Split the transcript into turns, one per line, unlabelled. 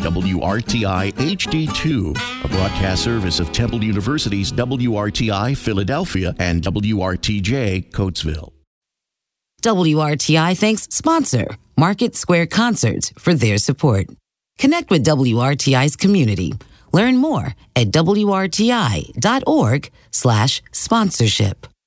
WRTI HD2, a broadcast service of Temple University's WRTI Philadelphia and WRTJ Coatesville.
WRTI thanks sponsor Market Square Concerts for their support. Connect with WRTI's community. Learn more at WRTI.org/sponsorship.